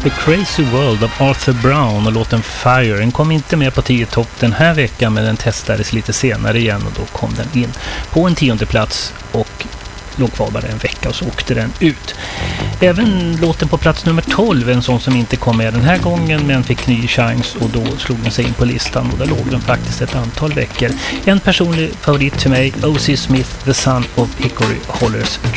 The Crazy World av Arthur Brown och låten Fire. Den kom inte med på 10-topp den här veckan, men den testades lite senare igen och då kom den in på en 10:e plats och låg kvar bara en vecka och så åkte den ut. Även låten på plats nummer 12, en sån som inte kom med den här gången men fick ny chans och då slog den sig in på listan och där låg den faktiskt ett antal veckor. En personlig favorit till mig, O.C. Smith, The Son of Hickory Hollers